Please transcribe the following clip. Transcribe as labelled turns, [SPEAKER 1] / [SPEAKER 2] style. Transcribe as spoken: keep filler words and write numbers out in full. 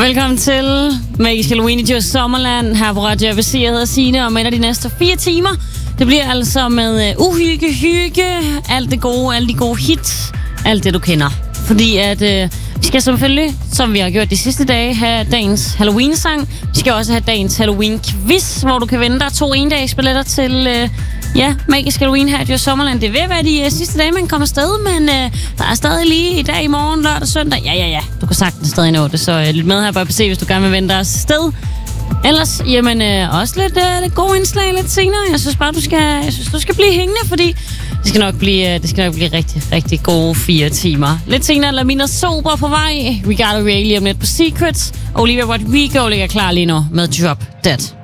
[SPEAKER 1] Velkommen til Magisk Halloween i Djurs Sommerland her på Radio A B C. Jeg hedder Signe, og med de næste fire timer, det bliver altså med uh, uhygge, hygge, alt det gode, alle de gode hits, alt det du kender. Fordi at øh, vi skal selvfølgelig, som vi har gjort de sidste dage, have dagens Halloween-sang. Vi skal også have dagens Halloween-quiz, hvor du kan vinde dig to endagsbilletter til øh, ja, Magisk Halloween her i Djurs Sommerland. Det vil være de øh, sidste dage, man kommer afsted, men øh, der er stadig lige i dag, i morgen, lørdag, søndag. Ja, ja, ja, du kan sagtens stadig nå det, så øh, lyt med her på A B C, hvis du gerne vil vinde dig afsted. Ellers, jamen, øh, også lidt, øh, lidt gode indslag lidt senere. Jeg synes bare, du skal, jeg synes, du skal blive hængende, fordi det skal nok blive, det skal nok blive rigtig, rigtig gode fire timer. Lidt senere, Lamina Sober på vej. We Got a Ray lige om lidt på Secrets. Olivia Rodrigo ligger klar lige nu med Drop Dead.